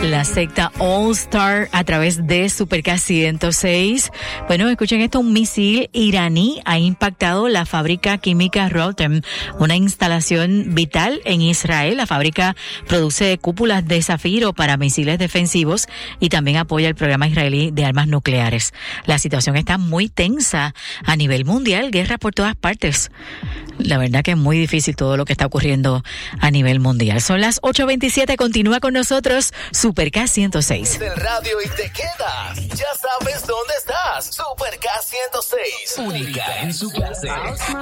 La secta All Star a través de Supercast 106. Bueno, escuchen esto, un misil iraní ha impactado la fábrica química Rotem, una instalación vital en Israel. La fábrica produce cúpulas de zafiro para misiles defensivos y también apoya el programa israelí de armas nucleares. La situación está muy tensa a nivel mundial, guerra por todas partes. La verdad que es muy difícil todo lo que está ocurriendo a nivel mundial. Son las 8:27, continúa con nosotros Supercast 106. Del radio y te quedas. Ya sabes dónde estás. Supercast 106. Única en su clase.